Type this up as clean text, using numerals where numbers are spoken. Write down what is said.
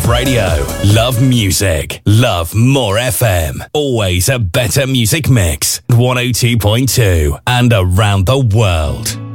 Radio. Love music. Love more FM. Always a better music mix. 102.2 and around the world.